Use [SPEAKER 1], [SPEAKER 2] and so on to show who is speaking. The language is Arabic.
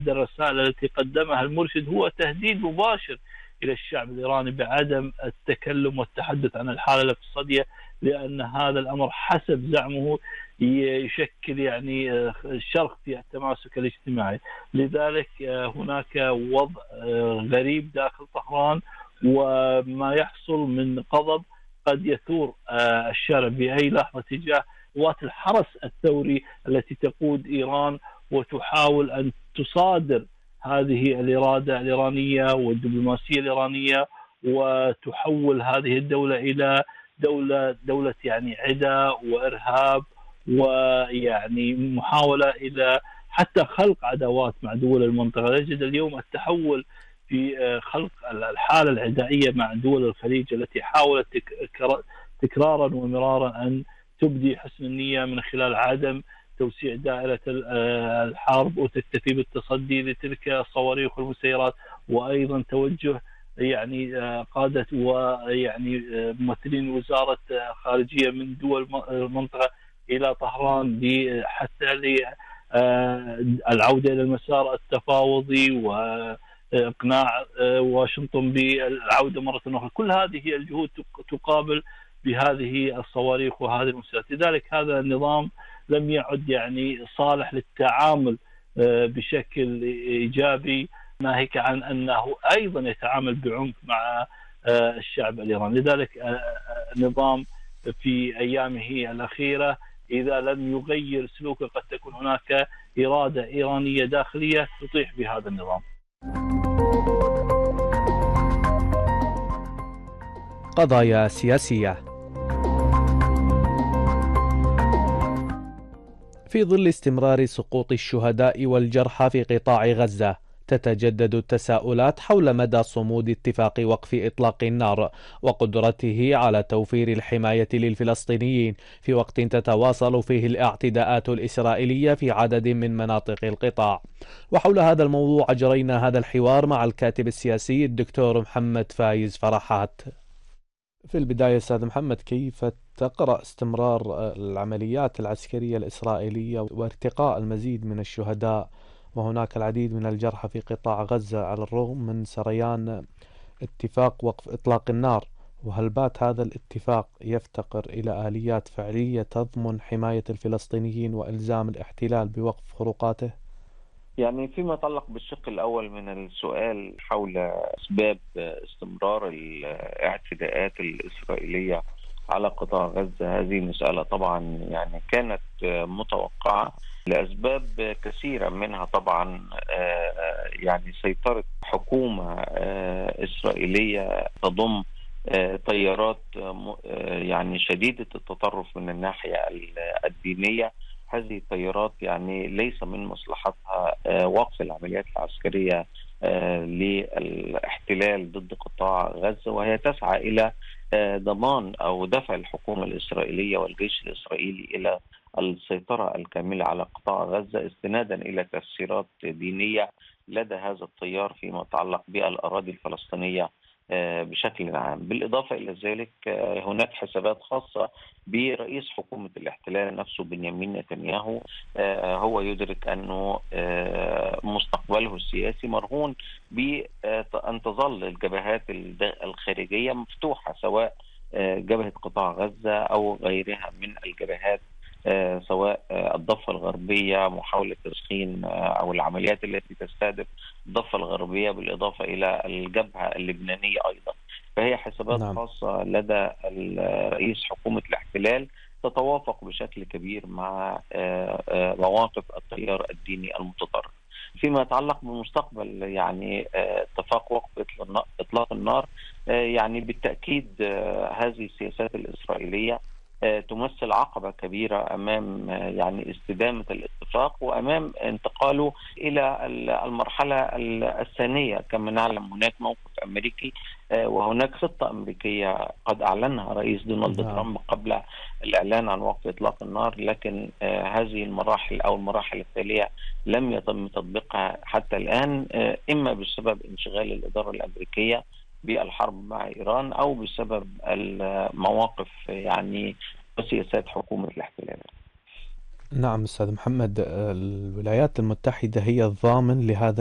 [SPEAKER 1] الرسائل التي قدمها المرشد هو تهديد مباشر إلى الشعب الإيراني بعدم التكلم والتحدث عن الحالة الاقتصادية، لأن هذا الأمر حسب زعمه يشكل يعني شرخ في التماسك الاجتماعي. لذلك هناك وضع غريب داخل طهران، وما يحصل من غضب قد يثور الشارع بأي لحظة تجاه قوات الحرس الثوري التي تقود إيران وتحاول أن تصادر هذه الإرادة الإيرانية والدبلوماسية الإيرانية، وتحول هذه الدولة إلى دولة يعني عدى وإرهاب، ويعني محاولة إلى حتى خلق عداوات مع دول المنطقة. نجد اليوم التحول في خلق الحالة العدائية مع دول الخليج التي حاولت تكرارا ومرارا أن تبدي حسن النية من خلال عدم توسيع دائرة الحرب وتكتفي بالتصدي لتلك الصواريخ والمسيرات، وأيضا توجه يعني قادة ويعني ممثلين وزارة خارجية من دول المنطقة إلى طهران حتى العودة إلى المسار التفاوضي وإقناع واشنطن بالعودة مرة أخرى. كل هذه الجهود تقابل بهذه الصواريخ وهذه المسيرات. لذلك هذا النظام لم يعد يعني صالح للتعامل بشكل إيجابي، ناهيك عن أنه أيضا يتعامل بعنف مع الشعب الإيراني. لذلك النظام في أيامه الأخيرة إذا لم يغير سلوكه قد تكون هناك إرادة إيرانية داخلية تطيح بهذا النظام.
[SPEAKER 2] قضايا سياسية. في ظل استمرار سقوط الشهداء والجرحى في قطاع غزة، تتجدد التساؤلات حول مدى صمود اتفاق وقف إطلاق النار وقدرته على توفير الحماية للفلسطينيين في وقت تتواصل فيه الاعتداءات الإسرائيلية في عدد من مناطق القطاع. وحول هذا الموضوع أجرينا هذا الحوار مع الكاتب السياسي الدكتور محمد فايز فرحات. في البداية أستاذ محمد، كيف تقرأ استمرار العمليات العسكرية الإسرائيلية وارتقاء المزيد من الشهداء وهناك العديد من الجرحى في قطاع غزة على الرغم من سريان اتفاق وقف إطلاق النار؟ وهل بات هذا الاتفاق يفتقر إلى آليات فعلية تضمن حماية الفلسطينيين وإلزام الاحتلال بوقف خروقاته؟
[SPEAKER 3] يعني فيما يتعلق بالشق الأول من السؤال حول أسباب استمرار الاعتداءات الإسرائيلية على قطاع غزة، هذه مسألة طبعا يعني كانت متوقعة لأسباب كثيرة، منها طبعا يعني سيطرة حكومة إسرائيلية تضم تيارات يعني شديدة التطرف من الناحية الدينية. هذه التيارات يعني ليس من مصلحتها وقف العمليات العسكرية للاحتلال ضد قطاع غزة، وهي تسعى إلى ضمان أو دفع الحكومة الإسرائيلية والجيش الإسرائيلي إلى السيطرة الكاملة على قطاع غزة، استنادا إلى تفسيرات دينية لدى هذا التيار فيما يتعلق بالأراضي الفلسطينية بشكل عام. بالإضافة إلى ذلك هناك حسابات خاصة برئيس حكومة الاحتلال نفسه بنيامين نتنياهو. هو يدرك أنه مستقبله السياسي مرهون بأن تظل الجبهات الخارجية مفتوحة، سواء جبهة قطاع غزة أو غيرها من الجبهات، سواء الضفة الغربية محاولة تسخين أو العمليات التي تستهدف الضفة الغربية، بالإضافة إلى الجبهة اللبنانية أيضا. فهي حسابات خاصة لدى رئيس حكومة الاحتلال تتوافق بشكل كبير مع مواقف التيار الديني المتطرف. فيما يتعلق بمستقبل يعني اتفاق وقف إطلاق النار، يعني بالتأكيد هذه السياسات الإسرائيلية تمثل عقبة كبيرة أمام يعني استدامة الاتفاق وأمام انتقاله إلى المرحلة الثانية. كما نعلم هناك موقف أمريكي وهناك خطة أمريكية قد أعلنها رئيس دونالد ترامب قبل الإعلان عن وقف إطلاق النار، لكن هذه المراحل أو المراحل التالية لم يتم تطبيقها حتى الآن، إما بسبب انشغال الإدارة الأمريكية بالحرب مع إيران أو بسبب المواقف يعني وسياسات حكومة الاحتلال.
[SPEAKER 2] نعم أستاذ محمد، الولايات المتحدة هي الضامن لهذا